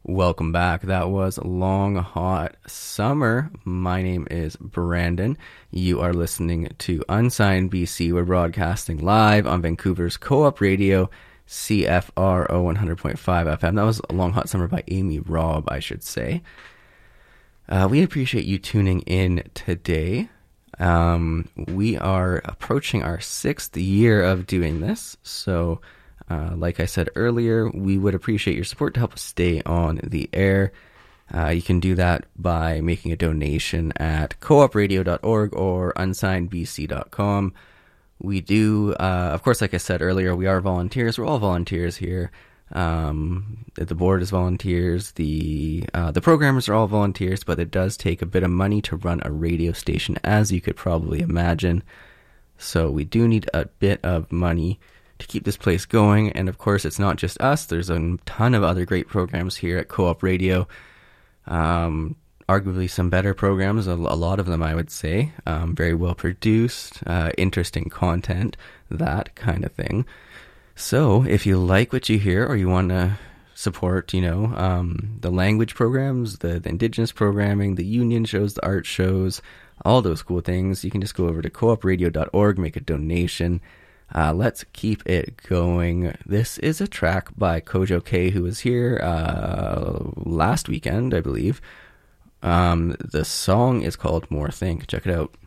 Welcome back. That was Long Hot Summer. My name is Brandon. You are listening to Unsigned BC. We're broadcasting live on Vancouver's Co-op Radio, CFRO 100.5 FM. That was Long Hot Summer by Amy Robb, I should say. We appreciate you tuning in today. We are approaching our 6th year of doing this, so like I said earlier, we would appreciate your support to help us stay on the air. You can do that by making a donation at coopradio.org or unsignedbc.com. We do, of course, like I said earlier, we are volunteers. We're all volunteers here. The board is volunteers. The programmers are all volunteers, but it does take a bit of money to run a radio station, as you could probably imagine. So we do need a bit of money to keep this place going. And of course, it's not just us. There's a ton of other great programs here at Co-op Radio. Arguably some better programs, a lot of them, I would say. Very well produced, interesting content, that kind of thing. So if you like what you hear, or you want to support, the language programs, the Indigenous programming, the union shows, the art shows, all those cool things, you can just go over to coopradio.org, make a donation. Let's keep it going. This is a track by Kojo K, who was here last weekend, I believe. The song is called More Think. Check it out.